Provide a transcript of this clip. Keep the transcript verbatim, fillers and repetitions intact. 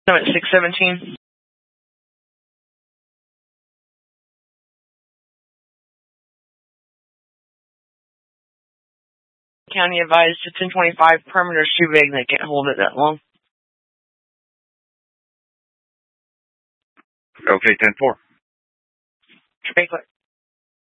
I'm at six seventeen. County advised to ten twenty-five, perimeter's too big, they can't hold it that long. Okay, ten four. Stay clear.